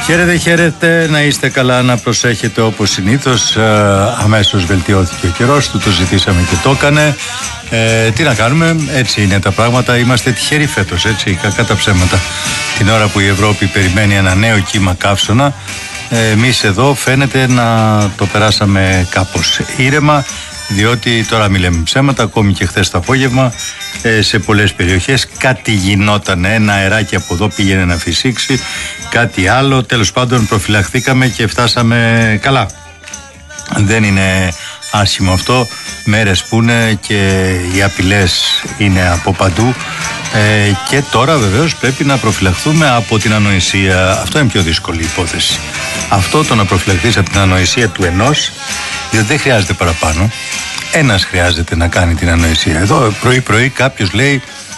Χαίρετε, χαίρετε, να είστε καλά, να προσέχετε όπως συνήθως. Αμέσως βελτιώθηκε ο καιρός, του το ζητήσαμε και το έκανε. Τι να κάνουμε, έτσι είναι τα πράγματα. Είμαστε τυχεροί φέτος, έτσι, κακά τα ψέματα. Την ώρα που η Ευρώπη περιμένει ένα νέο κύμα καύσωνα, εμείς εδώ φαίνεται να το περάσαμε κάπως ήρεμα, διότι τώρα μην λέμε ψέματα, ακόμη και χθες το απόγευμα σε πολλές περιοχές κάτι γινότανε, ένα αεράκι από εδώ πήγαινε να φυσήξει, κάτι άλλο, τέλος πάντων προφυλαχθήκαμε και φτάσαμε καλά. Δεν είναι άσχημο αυτό, μέρες που είναι και οι απειλές είναι από παντού, και τώρα βεβαίως πρέπει να προφυλαχθούμε από την ανοησία. Αυτό είναι πιο δύσκολη υπόθεση. Αυτό, το να προφυλαχθείς από την ανοησία του ενός, διότι δεν χρειάζεται παραπάνω. Ένας χρειάζεται να κάνει την ανοησία. Εδώ πρωί-πρωί κάποιος λέει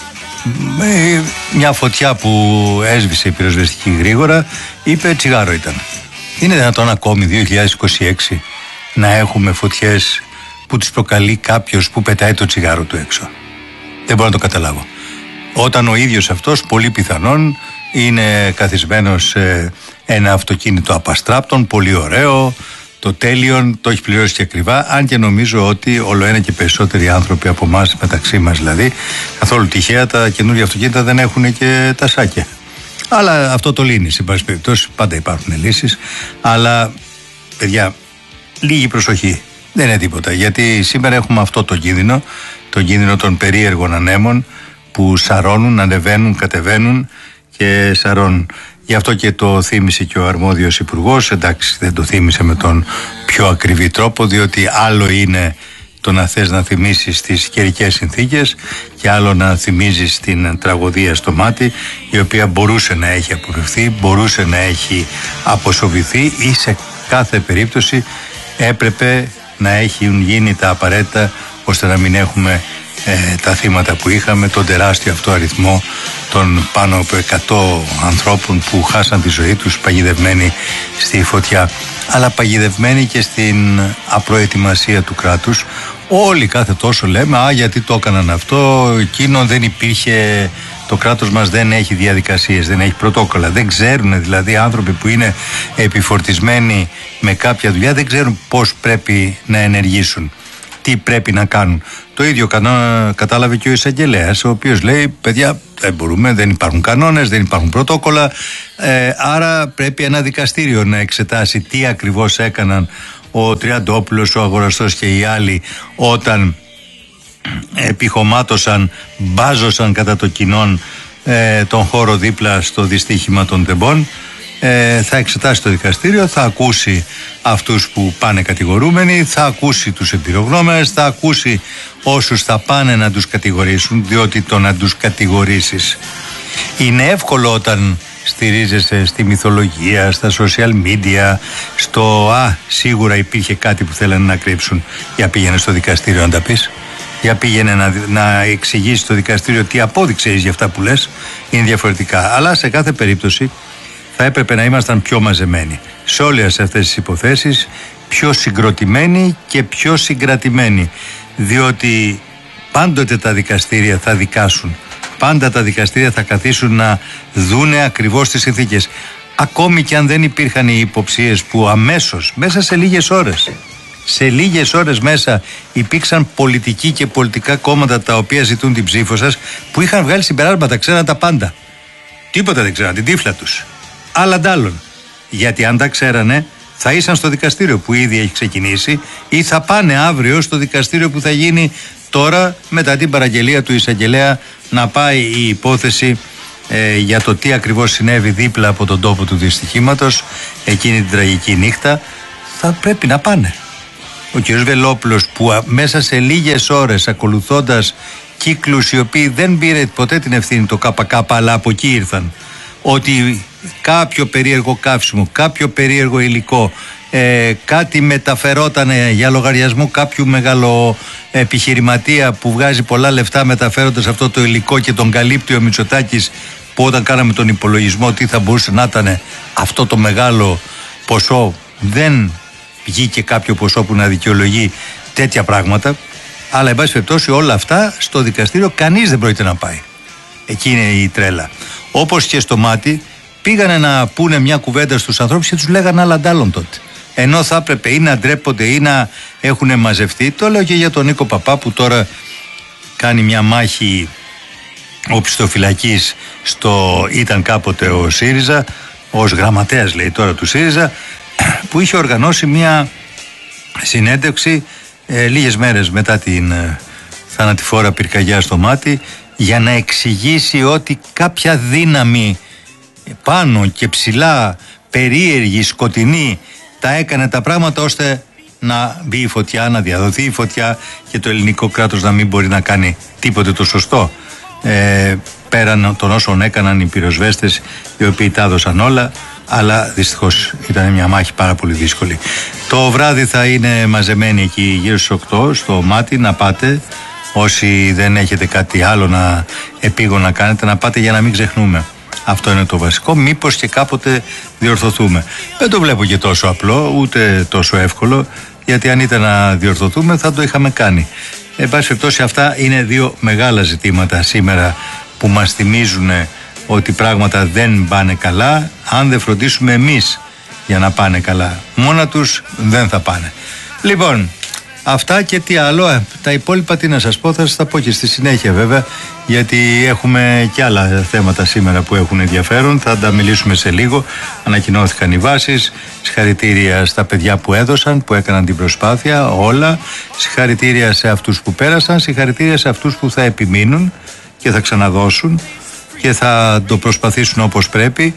μια φωτιά που έσβησε η πυροσβεστική γρήγορα, είπε τσιγάρο ήταν. Είναι δυνατόν ακόμη 2026 να έχουμε φωτιές που τις προκαλεί κάποιος που πετάει το τσιγάρο του έξω? Δεν μπορώ να το καταλάβω. Όταν ο ίδιος αυτός πολύ πιθανόν είναι καθισμένος σε ένα αυτοκίνητο απαστράπτων, πολύ ωραίο, το τέλειον, το έχει πληρώσει και ακριβά, αν και νομίζω ότι όλο ένα και περισσότεροι άνθρωποι από εμάς, μεταξύ μας δηλαδή, καθόλου τυχαία τα καινούργια αυτοκίνητα δεν έχουν και τα σάκια. Αλλά αυτό το λύνει, σε πάση περιπτώσει, πάντα υπάρχουν λύσεις. Αλλά, παιδιά, λίγη προσοχή. Δεν είναι τίποτα. Γιατί σήμερα έχουμε αυτό το κίνδυνο, τον κίνδυνο των περίεργων ανέμων που σαρώνουν, ανεβαίνουν, κατεβαίνουν και σαρώνουν. Γι' αυτό και το θύμισε και ο αρμόδιος υπουργός. Εντάξει, δεν το θύμισε με τον πιο ακριβή τρόπο, διότι άλλο είναι το να θες να θυμίσεις τις καιρικές συνθήκες και άλλο να θυμίζεις την τραγωδία στο μάτι, η οποία μπορούσε να έχει αποφευθεί, μπορούσε να έχει αποσοβηθεί ή σε κάθε περίπτωση έπρεπε να έχουν γίνει τα απαραίτητα ώστε να μην έχουμε τα θύματα που είχαμε, τον τεράστιο αυτό αριθμό των πάνω από 100 ανθρώπων που χάσαν τη ζωή τους παγιδευμένοι στη φωτιά, αλλά παγιδευμένοι και στην απροετοιμασία του κράτους. Όλοι κάθε τόσο λέμε γιατί το έκαναν αυτό, εκείνο, δεν υπήρχε, το κράτος μας δεν έχει διαδικασίες, δεν έχει πρωτόκολλα, δεν ξέρουν δηλαδή άνθρωποι που είναι επιφορτισμένοι με κάποια δουλειά, δεν ξέρουν πώς πρέπει να ενεργήσουν, τι πρέπει να κάνουν. Το ίδιο κατάλαβε και ο εισαγγελέας, ο οποίος λέει, παιδιά, δεν μπορούμε, δεν υπάρχουν κανόνες, δεν υπάρχουν πρωτόκολλα, άρα πρέπει ένα δικαστήριο να εξετάσει τι ακριβώς έκαναν ο Τριαντόπουλος, ο Αγοραστός και οι άλλοι όταν επιχωμάτωσαν, μπάζωσαν κατά το κοινόν τον χώρο δίπλα στο δυστύχημα των τεμπών. Θα εξετάσει το δικαστήριο, θα ακούσει αυτούς που πάνε κατηγορούμενοι, θα ακούσει τους εμπειρογνώμενες, θα ακούσει όσους θα πάνε να τους κατηγορήσουν, διότι το να τους κατηγορήσεις είναι εύκολο όταν στηρίζεσαι στη μυθολογία, στα social media, στο σίγουρα υπήρχε κάτι που θέλανε να κρύψουν. Για πήγαινε στο δικαστήριο να τα πεις, για πήγαινε να εξηγήσει στο δικαστήριο τι απόδειξε για αυτά που λες, είναι διαφορετικά. Αλλά σε κάθε περίπτωση θα έπρεπε να ήμασταν πιο μαζεμένοι σε όλες αυτές τις υποθέσεις, πιο συγκροτημένοι και πιο συγκρατημένοι, διότι πάντοτε τα δικαστήρια θα δικάσουν, πάντα τα δικαστήρια θα καθίσουν να δούνε ακριβώς τις συνθήκες, ακόμη και αν δεν υπήρχαν οι υποψίες που αμέσως, μέσα σε λίγες ώρες μέσα υπήρξαν πολιτικοί και πολιτικά κόμματα τα οποία ζητούν την ψήφο σας, που είχαν βγάλει συμπεράσματα, ξέραν τα πάντα, τίποτα δεν ξέραν, την τύφλα τους. Αλλά ντάλλον, γιατί αν τα ξέρανε θα ήσαν στο δικαστήριο που ήδη έχει ξεκινήσει ή θα πάνε αύριο στο δικαστήριο που θα γίνει τώρα μετά την παραγγελία του εισαγγελέα να πάει η υπόθεση για το τι ακριβώς συνέβη δίπλα από τον τόπο του δυστυχήματος εκείνη την τραγική νύχτα. Θα πρέπει να πάνε. Ο κ. Βελόπουλος που μέσα σε λίγες ώρες, ακολουθώντας κύκλους οι οποίοι δεν πήρε ποτέ την ευθύνη το ΚΚ, αλλά από εκεί ήρθαν, ότι κάποιο περίεργο καύσιμο, κάποιο περίεργο υλικό, κάτι μεταφερόταν για λογαριασμό κάποιου μεγάλο επιχειρηματία που βγάζει πολλά λεφτά μεταφέροντας αυτό το υλικό και τον καλύπτει ο Μητσοτάκης, που όταν κάναμε τον υπολογισμό τι θα μπορούσε να ήταν αυτό το μεγάλο ποσό, δεν βγήκε κάποιο ποσό που να δικαιολογεί τέτοια πράγματα. Αλλά εν πάση περιπτώσει όλα αυτά στο δικαστήριο κανείς δεν πρόκειται να πάει. Εκεί είναι η τρέλα. Όπως και στο μάτι, πήγανε να πούνε μια κουβέντα στους ανθρώπους και τους λέγανε άλλα αντάλλον τότε. Ενώ θα έπρεπε ή να ντρέπονται ή να έχουν μαζευτεί. Το λέω και για τον Νίκο Παπά που τώρα κάνει μια μάχη οπισθοφυλακής ήταν κάποτε ο ΣΥΡΙΖΑ, ως γραμματέας λέει τώρα του ΣΥΡΙΖΑ, που είχε οργανώσει μια συνέντευξη λίγες μέρες μετά την θανατηφόρα πυρκαγιά στο Μάτι, για να εξηγήσει ότι κάποια δύναμη πάνω και ψηλά, περίεργη, σκοτεινή, τα έκανε τα πράγματα ώστε να μπει η φωτιά, να διαδοθεί η φωτιά και το ελληνικό κράτος να μην μπορεί να κάνει τίποτε το σωστό. Πέραν των όσων έκαναν οι πυροσβέστες, οι οποίοι τα έδωσαν όλα, αλλά δυστυχώς ήταν μια μάχη πάρα πολύ δύσκολη. Το βράδυ θα είναι μαζεμένοι εκεί γύρω στις 8 στο Μάτι, να πάτε. Όσοι δεν έχετε κάτι άλλο να επίγον να κάνετε, να πάτε για να μην ξεχνούμε. Αυτό είναι το βασικό. Μήπως και κάποτε διορθωθούμε. Δεν το βλέπω και τόσο απλό, ούτε τόσο εύκολο, γιατί αν ήταν να διορθωθούμε θα το είχαμε κάνει. Εν πάση περιπτώσει, αυτά είναι δύο μεγάλα ζητήματα σήμερα που μας θυμίζουν ότι πράγματα δεν πάνε καλά αν δεν φροντίσουμε εμείς για να πάνε καλά. Μόνα τους δεν θα πάνε. Λοιπόν, αυτά και τι άλλο, τα υπόλοιπα τι να σας πω, θα σας τα πω και στη συνέχεια βέβαια, γιατί έχουμε και άλλα θέματα σήμερα που έχουν ενδιαφέρον, θα τα μιλήσουμε σε λίγο. Ανακοινώθηκαν οι βάσεις, συγχαρητήρια στα παιδιά που έδωσαν, που έκαναν την προσπάθεια, όλα, συγχαρητήρια σε αυτούς που πέρασαν, συγχαρητήρια σε αυτούς που θα επιμείνουν και θα ξαναδώσουν και θα το προσπαθήσουν όπως πρέπει.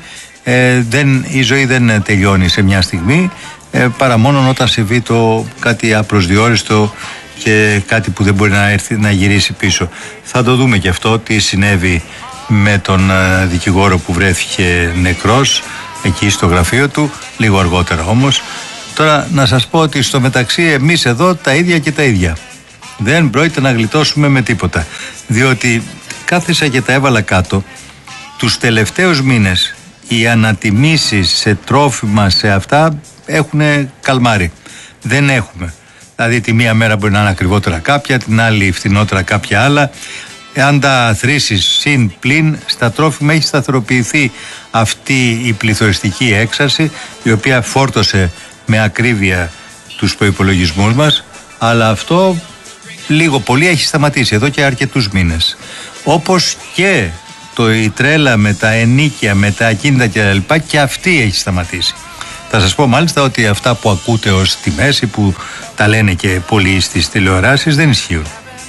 Η ζωή δεν τελειώνει σε μια στιγμή, παρά μόνο όταν συμβεί κάτι απροσδιόριστο και κάτι που δεν μπορεί να έρθει να γυρίσει πίσω. Θα το δούμε και αυτό, τι συνέβη με τον δικηγόρο που βρέθηκε νεκρός εκεί στο γραφείο του, λίγο αργότερα όμως. Τώρα να σας πω ότι στο μεταξύ εμείς εδώ τα ίδια και τα ίδια. Δεν πρόκειται να γλιτώσουμε με τίποτα, διότι κάθισα και τα έβαλα κάτω. Τους τελευταίους μήνες οι ανατιμήσεις σε τρόφιμα, σε αυτά, έχουν καλμάρει. Δεν έχουμε. Δηλαδή τη μία μέρα μπορεί να είναι ακριβότερα κάποια, την άλλη φθηνότερα κάποια άλλα. Αν τα θρήσεις συν πλην, στα τρόφιμα έχει σταθεροποιηθεί αυτή η πληθωριστική έξαρση, η οποία φόρτωσε με ακρίβεια τους προϋπολογισμούς μας, αλλά αυτό λίγο πολύ έχει σταματήσει εδώ και αρκετούς μήνες. Όπως και η τρέλα με τα ενίκια, με τα ακίνητα κλπ. Και αυτή έχει σταματήσει. Θα σας πω μάλιστα ότι αυτά που ακούτε ως τιμές ή που τα λένε και πολλοί στις τηλεοράσεις δεν ισχύουν.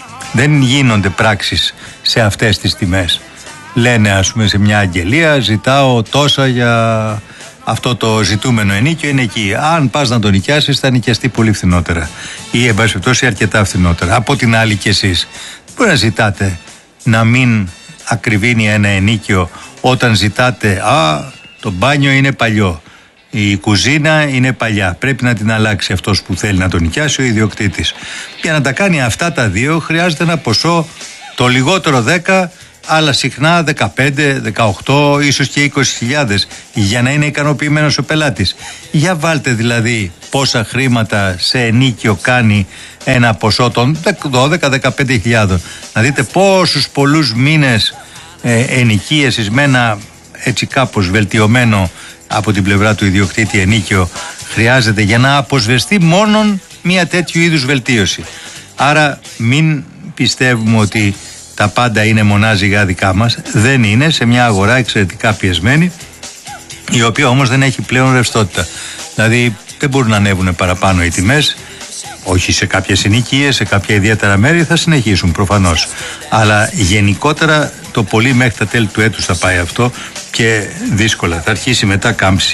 Δεν γίνονται πράξεις σε αυτές τις τιμές. Λένε ας πούμε σε μια αγγελία, ζητάω τόσα για αυτό το ζητούμενο ενίκιο, είναι εκεί. Αν πας να το νοικιάσεις θα νοικιαστεί πολύ φθηνότερα ή εν πάση περιπτώσει αρκετά φθηνότερα. Από την άλλη και εσείς μπορεί να ζητάτε να μην ακριβήνει ένα ενίκιο όταν ζητάτε το μπάνιο είναι παλιό, η κουζίνα είναι παλιά, πρέπει να την αλλάξει αυτός που θέλει να τον νοικιάσει, ο ιδιοκτήτης. Για να τα κάνει αυτά τα δύο χρειάζεται ένα ποσό, το λιγότερο 10, αλλά συχνά 15, 18, ίσως και 20.000 για να είναι ικανοποιημένος ο πελάτης. Για βάλτε δηλαδή πόσα χρήματα σε ενίκιο κάνει ένα ποσό των 12-15.000. Να δείτε πόσους πολλούς μήνες ενοικίασης με ένα έτσι κάπως βελτιωμένο από την πλευρά του ιδιοκτήτη ενίκιο χρειάζεται για να αποσβεστεί μόνον μια τέτοιου είδους βελτίωση. Άρα μην πιστεύουμε ότι τα πάντα είναι μονάζιγα δικά μας. Δεν είναι, σε μια αγορά εξαιρετικά πιεσμένη, η οποία όμως δεν έχει πλέον ρευστότητα. Δηλαδή δεν μπορούν να ανέβουν παραπάνω οι τιμές. Όχι σε κάποιες ενοικίες, σε κάποια ιδιαίτερα μέρη θα συνεχίσουν προφανώς. Αλλά γενικότερα το πολύ μέχρι τα τέλη του έτους θα πάει αυτό και δύσκολα. Θα αρχίσει μετά κάμψη.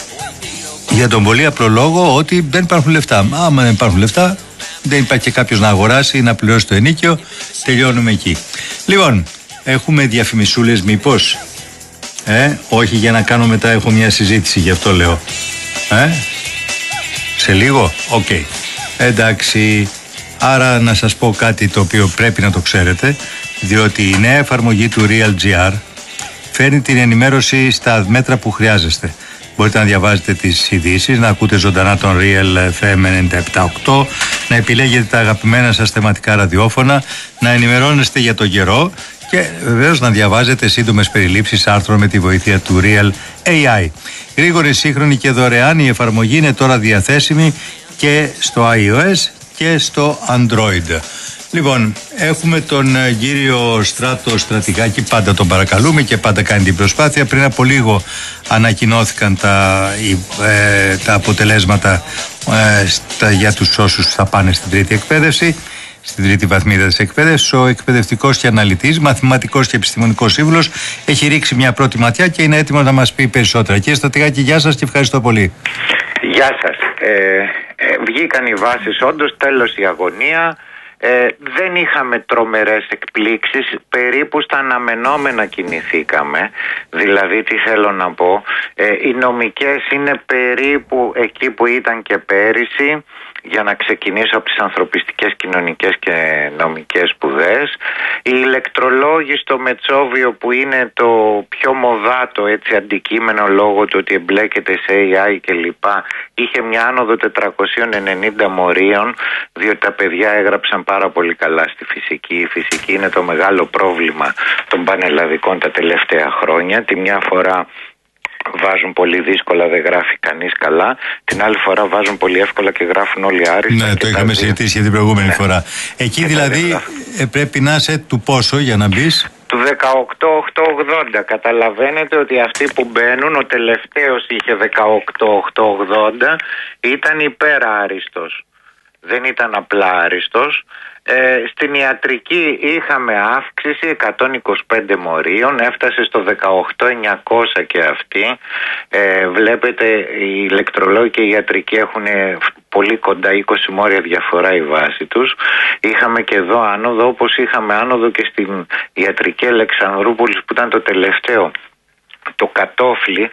Για τον πολύ απλό λόγο ότι δεν υπάρχουν λεφτά. Άμα δεν υπάρχουν λεφτά, δεν υπάρχει και κάποιος να αγοράσει ή να πληρώσει το ενίκιο. Τελειώνουμε εκεί. Λοιπόν, έχουμε διαφημισούλες μήπως? Όχι, για να κάνω μετά έχω μια συζήτηση, γι' αυτό λέω. Σε λίγο? Οκ. Εντάξει, άρα να σας πω κάτι το οποίο πρέπει να το ξέρετε, διότι η νέα εφαρμογή του RealGR φέρνει την ενημέρωση στα μέτρα που χρειάζεστε. Μπορείτε να διαβάζετε τις ειδήσεις, να ακούτε ζωντανά τον Real FM 97.8, να επιλέγετε τα αγαπημένα σας θεματικά ραδιόφωνα, να ενημερώνεστε για τον καιρό και βεβαίως να διαβάζετε σύντομες περιλήψεις άρθρων με τη βοήθεια του Real AI. Γρήγορη, σύγχρονη και δωρεάν η εφαρμογή είναι τώρα διαθέσιμη και στο iOS και στο Android. Λοιπόν, έχουμε τον κύριο Στράτο Στρατηγάκη, πάντα τον παρακαλούμε και πάντα κάνει την προσπάθεια. Πριν από λίγο ανακοινώθηκαν τα αποτελέσματα για τους όσους θα πάνε στην τρίτη εκπαίδευση, στην τρίτη βαθμίδα της εκπαίδευσης. Ο εκπαιδευτικός και αναλυτής, μαθηματικός και επιστημονικός σύμβουλος έχει ρίξει μια πρώτη ματιά και είναι έτοιμος να μας πει περισσότερα. Κύριε Στρατηγάκη, γεια σας και ευχαριστώ πολύ. Γεια σας. Βγήκαν οι βάσεις όντως, τέλος η αγωνία. Δεν είχαμε τρομερές εκπλήξεις, περίπου στα αναμενόμενα κινηθήκαμε. Δηλαδή, τι θέλω να πω, οι νομικές είναι περίπου εκεί που ήταν και πέρυσι, για να ξεκινήσω από τις ανθρωπιστικές, κοινωνικές και νομικές σπουδές. Οι ηλεκτρολόγοι στο Μετσόβιο, που είναι το πιο μοδάτο έτσι αντικείμενο λόγω του ότι εμπλέκεται σε AI και λοιπά, είχε μια άνοδο 490 μορίων, διότι τα παιδιά έγραψαν πάρα πολύ καλά στη φυσική. Η φυσική είναι το μεγάλο πρόβλημα των πανελλαδικών τα τελευταία χρόνια. Τη μια φορά βάζουν πολύ δύσκολα, δεν γράφει κανείς καλά. Την άλλη φορά βάζουν πολύ εύκολα και γράφουν όλοι άριστα. Ναι, το είχαμε συζητήσει για την προηγούμενη φορά. Εκεί δηλαδή πρέπει να είσαι του πόσο για να μπεις? Του 18.880. Καταλαβαίνετε ότι αυτοί που μπαίνουν, ο τελευταίος είχε 18.880, ήταν υπεράριστος. Δεν ήταν απλά άριστος. Στην ιατρική είχαμε αύξηση 125 μορίων, έφτασε στο 18.900 και αυτή. Βλέπετε, οι ηλεκτρολόγοι και οι ιατρικοί έχουν πολύ κοντά, 20 μόρια διαφορά η βάση τους. Είχαμε και εδώ άνοδο, όπως είχαμε άνοδο και στην ιατρική Αλεξανδρούπολης που ήταν το τελευταίο. Το κατόφλι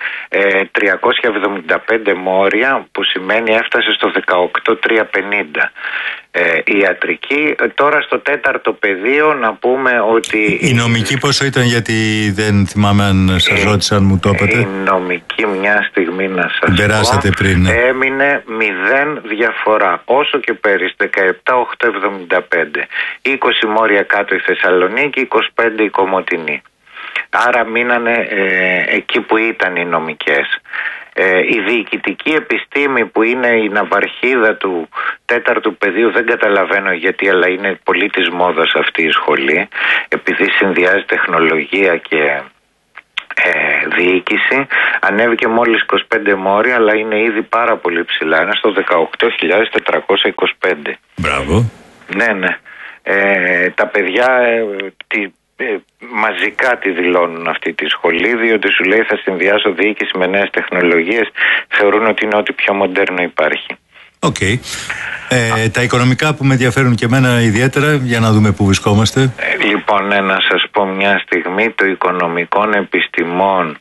375 μόρια, που σημαίνει έφτασε στο 18.350. Η ιατρική. Τώρα στο τέταρτο πεδίο να πούμε ότι... Η νομική πόσο ήταν, γιατί δεν θυμάμαι αν σας ρώτησαν, μου το είπατε? Η νομική, μια στιγμή να σας περάσατε πω, πριν, ναι. Έμεινε 0 διαφορά, όσο και πέρυσι, 17.875. 20 μόρια κάτω η Θεσσαλονίκη, 25 η Κομοτηνή. Άρα μείνανε εκεί που ήταν οι νομικές. Η διοικητική επιστήμη, που είναι η ναυαρχίδα του τέταρτου πεδίου, δεν καταλαβαίνω γιατί, αλλά είναι πολύ της μόδας αυτή η σχολή, επειδή συνδυάζει τεχνολογία και διοίκηση. Ανέβηκε μόλις 25 μόρια, αλλά είναι ήδη πάρα πολύ ψηλά, είναι στο 18.425. Μπράβο. Ναι. Τα παιδιά μαζικά τη δηλώνουν αυτή τη σχολή, διότι σου λέει θα συνδυάσω διοίκηση με νέες τεχνολογίες. Θεωρούν ότι είναι ό,τι πιο μοντέρνο υπάρχει. Οκ. Τα οικονομικά που με ενδιαφέρουν και εμένα ιδιαίτερα, για να δούμε πού βρισκόμαστε. Λοιπόν, να σας πω μια στιγμή, το Οικονομικών Επιστημών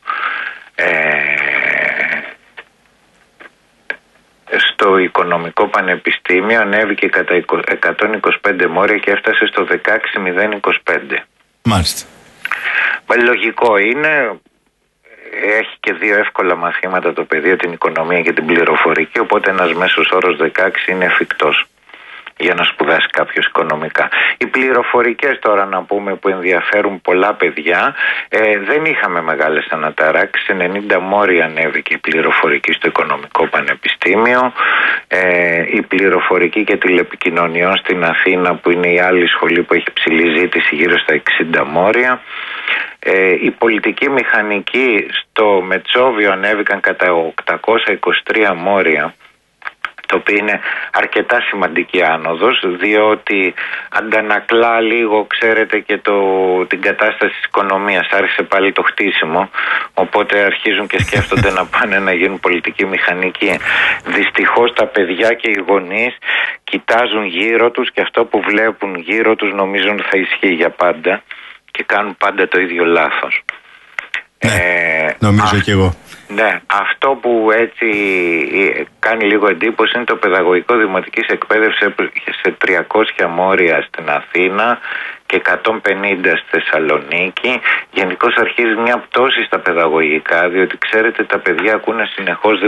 στο Οικονομικό Πανεπιστήμιο ανέβηκε κατά 125 μόρια και έφτασε στο 16.025. Μάλιστα. Λογικό είναι. Έχει και δύο εύκολα μαθήματα το πεδίο, την οικονομία και την πληροφορική, οπότε ένας μέσος όρος 16 είναι εφικτός για να σπουδάσει κάποιος οικονομικά. Οι πληροφορικές τώρα να πούμε, που ενδιαφέρουν πολλά παιδιά, δεν είχαμε μεγάλες αναταράξεις. 90 μόρια ανέβηκε η πληροφορική στο Οικονομικό Πανεπιστήμιο. Η πληροφορική και τηλεπικοινωνιών στην Αθήνα, που είναι η άλλη σχολή που έχει ψηλή ζήτηση, γύρω στα 60 μόρια. Η πολιτική μηχανική στο Μετσόβιο ανέβηκαν κατά 823 μόρια, το οποίο είναι αρκετά σημαντική άνοδος, διότι αντανακλά λίγο, ξέρετε, και την κατάσταση της οικονομίας. Άρχισε πάλι το χτίσιμο, οπότε αρχίζουν και σκέφτονται να πάνε να γίνουν πολιτική μηχανική. Δυστυχώς τα παιδιά και οι γονείς κοιτάζουν γύρω τους και αυτό που βλέπουν γύρω τους νομίζουν θα ισχύει για πάντα και κάνουν πάντα το ίδιο λάθος. Νομίζω κι εγώ. Ναι, αυτό που έτσι κάνει λίγο εντύπωση είναι το παιδαγωγικό δημοτικής εκπαίδευσης σε 300 μόρια στην Αθήνα και 150 στη Θεσσαλονίκη. Γενικώς αρχίζει μια πτώση στα παιδαγωγικά, διότι ξέρετε τα παιδιά ακούνε συνεχώς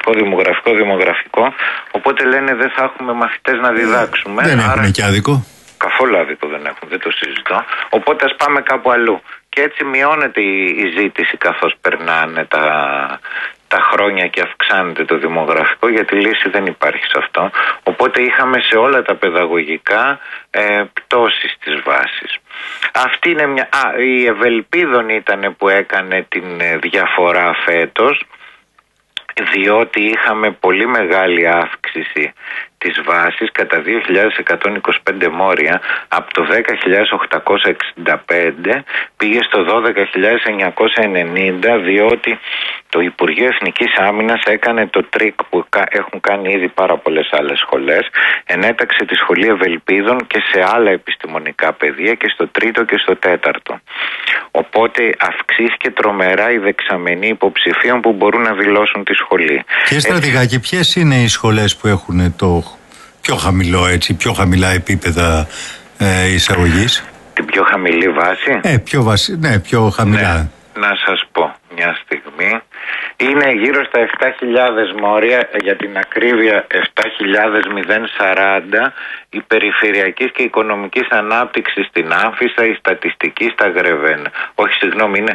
δημογραφικό, οπότε λένε δεν θα έχουμε μαθητές να διδάξουμε. Δεν έχουν και άδικο. Καθόλου άδικο δεν έχουν, δεν το συζητώ. Οπότε ας πάμε κάπου αλλού. Και έτσι μειώνεται η ζήτηση καθώς περνάνε τα χρόνια και αυξάνεται το δημογραφικό, γιατί λύση δεν υπάρχει σε αυτό. Οπότε είχαμε σε όλα τα παιδαγωγικά πτώσεις της βάσης. Αυτή είναι μια... η Ευελπίδων ήταν που έκανε την διαφορά φέτος, διότι είχαμε πολύ μεγάλη αύξηση της βάσης κατά 2.125 μόρια, από το 10.865 πήγε στο 12.990, διότι το Υπουργείο Εθνικής Άμυνας έκανε το τρίκ που έχουν κάνει ήδη πάρα πολλές άλλες σχολές, ενέταξε τη σχολή Ευελπίδων και σε άλλα επιστημονικά πεδία και στο 3ο και στο 4ο. Οπότε αυξήθηκε τρομερά η δεξαμενή υποψηφίων που μπορούν να δηλώσουν τη σχολή. Και στρατηγάκι, ποιες είναι οι σχολές που έχουν το πιο χαμηλό, πιο χαμηλά επίπεδα εισαγωγής? Την πιο χαμηλή βάση? Πιο χαμηλά. Ναι. Να σας πω μια στιγμή. Είναι γύρω στα 7.000 μόρια, για την ακρίβεια 7.040, η περιφερειακής και οικονομικής ανάπτυξης στην Άμφισσα, η στατιστική στα Γρεβένα. Όχι, συγγνώμη, είναι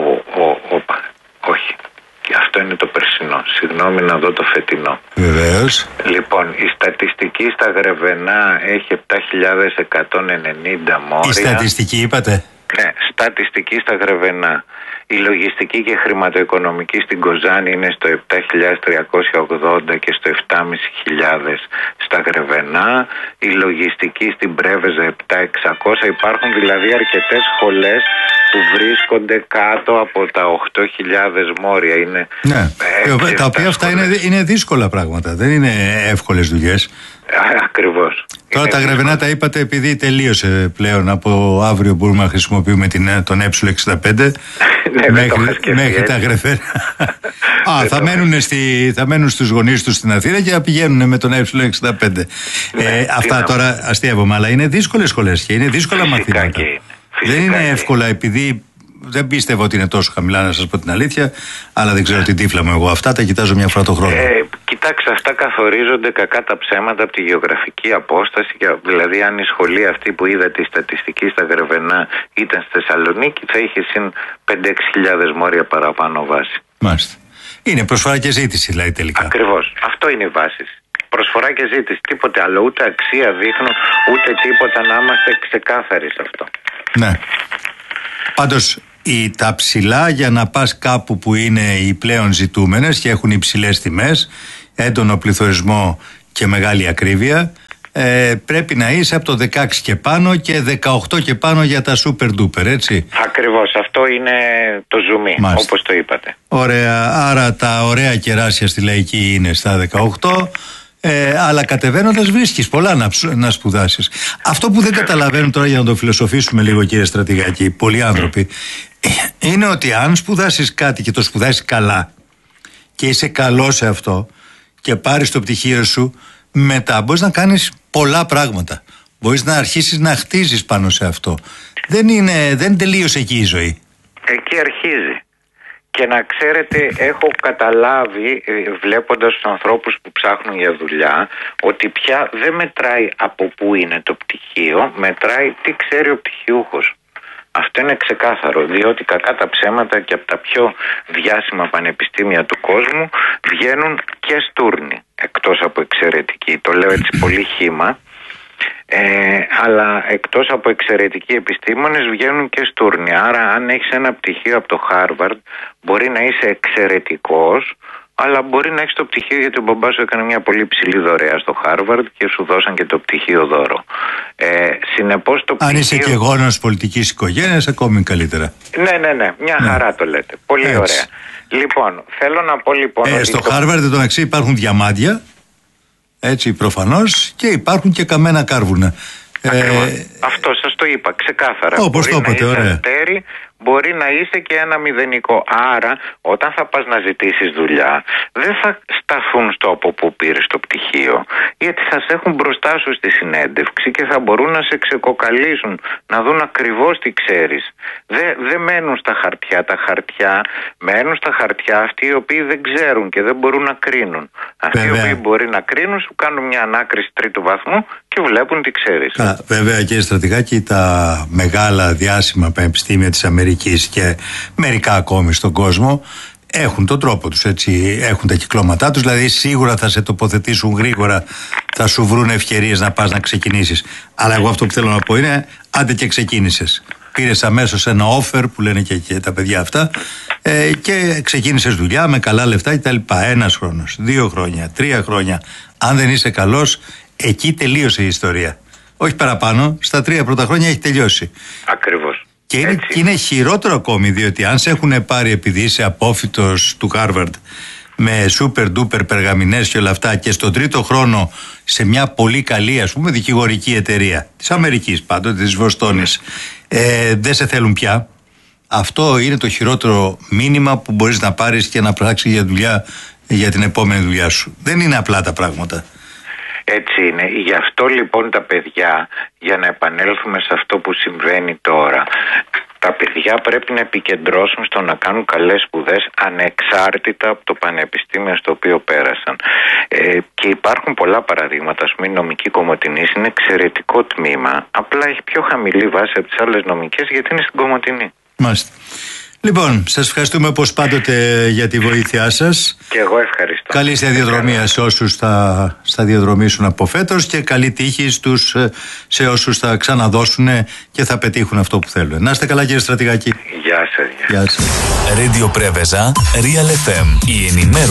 όχι. Και αυτό είναι το περσινό. Συγγνώμη, να δω το φετινό. Βεβαίως. Λοιπόν, η στατιστική στα Γρεβενά έχει 7.190 μόρια. Η στατιστική είπατε? Ναι, στατιστική στα Γρεβενά. Η λογιστική και χρηματοοικονομική στην Κοζάνη είναι στο 7.380 και στο 7.500 στα Γρεβενά. Η λογιστική στην Πρέβεζα 7.600. Υπάρχουν δηλαδή αρκετές σχολές που βρίσκονται κάτω από τα 8.000 μόρια. Είναι, ναι, τα οποία αυτά είναι δύσκολα πράγματα. Δεν είναι εύκολες δουλειές. Ακριβώς. Τώρα τα Γρεβενά τα είπατε επειδή τελείωσε πλέον. Από αύριο μπορούμε να χρησιμοποιούμε τον Ε65. μέχρι τα Γρεβένα. Θα μένουν στους γονείς τους στην Αθήνα και θα πηγαίνουν με τον Ε65. Αυτά τώρα αστείευομαι, αλλά είναι δύσκολες σχολές και είναι δύσκολα μαθήματα. Δεν είναι εύκολα, επειδή δεν πίστευα ότι είναι τόσο χαμηλά, να σας πω την αλήθεια, αλλά δεν ξέρω την τύφλα μου εγώ. Αυτά τα κοιτάζω μια φορά το χρόνο. Κοιτάξτε, αυτά καθορίζονται κακά τα ψέματα από τη γεωγραφική απόσταση. Δηλαδή, αν η σχολή αυτή που είδατε, η στατιστική στα Γρεβενά, ήταν στη Θεσσαλονίκη, θα είχε συν 5-6 μόρια παραπάνω βάση. Μάλιστα. Είναι προσφορά και ζήτηση, δηλαδή, τελικά. Ακριβώς. Αυτό είναι η βάση. Προσφορά και ζήτηση. Τίποτε άλλο. Ούτε αξία δείχνουν, ούτε τίποτα, να είμαστε ξεκάθαροι σε αυτό. Ναι. Πάντως, τα ψηλά για να πας κάπου που είναι οι πλέον ζητούμενες και έχουν υψηλές τιμές, έντονο πληθωρισμό και μεγάλη ακρίβεια, πρέπει να είσαι από το 16 και πάνω και 18 και πάνω για τα super duper, έτσι. Ακριβώς, αυτό είναι το ζουμί, όπως το είπατε. Ωραία, άρα τα ωραία κεράσια στη λαϊκή είναι στα 18, αλλά κατεβαίνοντας βρίσκεις πολλά να σπουδάσεις. Αυτό που δεν καταλαβαίνουν τώρα, για να το φιλοσοφήσουμε λίγο, κύριε στρατηγάκη, πολλοί άνθρωποι, είναι ότι αν σπουδάσεις κάτι και το σπουδάσεις καλά και είσαι καλός σε αυτό και πάρεις το πτυχίο σου, μετά μπορείς να κάνεις πολλά πράγματα. Μπορείς να αρχίσεις να χτίζεις πάνω σε αυτό. Δεν τελείωσε εκεί η ζωή. Εκεί αρχίζει. Και να ξέρετε, έχω καταλάβει, βλέποντας τους ανθρώπους που ψάχνουν για δουλειά, ότι πια δεν μετράει από πού είναι το πτυχίο, μετράει τι ξέρει ο πτυχιούχος. Αυτό είναι ξεκάθαρο, διότι κακά τα ψέματα και από τα πιο διάσημα πανεπιστήμια του κόσμου βγαίνουν και στούρνοι, εκτός από εξαιρετικοί. Το λέω έτσι πολύ χύμα. Αλλά εκτός από εξαιρετικοί επιστήμονες βγαίνουν και στούρνοι. Άρα αν έχεις ένα πτυχίο από το Χάρβαρντ, μπορεί να είσαι εξαιρετικός, αλλά μπορεί να έχεις το πτυχίο γιατί ο μπαμπάς σου έκανε μια πολύ ψηλή δωρεά στο Χάρβαρντ και σου δώσαν και το πτυχίο δώρο. Συνεπώς το πτυχίο... Αν είσαι και γόνος πολιτικής οικογένειας, ακόμη καλύτερα. Ναι, μια χαρά το λέτε. Πολύ έτσι. Ωραία. Λοιπόν, θέλω να πω ότι στο Χάρβαρντ εντωμεταξύ υπάρχουν διαμάντια, έτσι προφανώς, και υπάρχουν και καμένα κάρβουνα. Αυτό σας το είπα ξεκάθαρα. Όπως το είπατε, ωραία. μπορεί να είσαι και ένα μηδενικό. Άρα, όταν θα πας να ζητήσεις δουλειά, δεν θα σταθούν στο από πού πήρες το πτυχίο, γιατί θα σε έχουν μπροστά σου στη συνέντευξη και θα μπορούν να σε ξεκοκαλίσουν, να δουν ακριβώς τι ξέρεις. Δεν μένουν στα χαρτιά. Τα χαρτιά μένουν στα χαρτιά αυτοί οι οποίοι δεν ξέρουν και δεν μπορούν να κρίνουν. Αυτοί οι οποίοι μπορεί να κρίνουν σου κάνουν μια ανάκριση τρίτου βαθμού και βλέπουν τι ξέρεις. Βέβαια, κύριε Στρατηγάκη, τα μεγάλα διάσημα πανεπιστήμια της Αμερικής και μερικά ακόμη στον κόσμο έχουν τον τρόπο τους, έτσι, έχουν τα κυκλώματά τους, δηλαδή σίγουρα θα σε τοποθετήσουν γρήγορα, θα σου βρουν ευκαιρίες να πας να ξεκινήσεις. Αλλά εγώ αυτό που θέλω να πω είναι, άντε και ξεκίνησες. Πήρες αμέσως ένα offer που λένε και τα παιδιά αυτά και ξεκίνησες δουλειά με καλά λεφτά κτλ. 1 χρόνος, 2 χρόνια, 3 χρόνια. Αν δεν είσαι καλός, εκεί τελείωσε η ιστορία. Όχι παραπάνω, στα 3 πρώτα χρόνια έχει τελειώσει. Ακριβώς. Και είναι χειρότερο ακόμη, διότι αν σε έχουν πάρει επειδή είσαι απόφοιτος του Harvard με super duper περγαμηνές και όλα αυτά και στον 3ο χρόνο σε μια πολύ καλή, ας πούμε, δικηγορική εταιρεία της Αμερικής πάντοτε, της Βοστόνης, δεν σε θέλουν πια. Αυτό είναι το χειρότερο μήνυμα που μπορείς να πάρεις και να πράξεις για δουλειά, για την επόμενη δουλειά σου. Δεν είναι απλά τα πράγματα. Έτσι είναι. Γι' αυτό λοιπόν τα παιδιά, για να επανέλθουμε σε αυτό που συμβαίνει τώρα, τα παιδιά πρέπει να επικεντρώσουν στο να κάνουν καλές σπουδές ανεξάρτητα από το πανεπιστήμιο στο οποίο πέρασαν. Και υπάρχουν πολλά παραδείγματα. Ας πούμε, η νομική Κομοτηνής είναι εξαιρετικό τμήμα, απλά έχει πιο χαμηλή βάση από τις άλλες νομικές γιατί είναι στην Κομοτηνή. Μάλιστα. Λοιπόν, σας ευχαριστούμε όπως πάντοτε για τη βοήθειά σας. Και εγώ ευχαριστώ. Καλή σταδιοδρομία σε όσους θα σταδιοδρομήσουν από φέτος και καλή τύχη σε όσους θα ξαναδώσουν και θα πετύχουν αυτό που θέλουν. Να είστε καλά, κύριε Στρατηγάκη. Γεια σας. Γεια σας. Radio Preveza, Real FM. Η ενημέρωση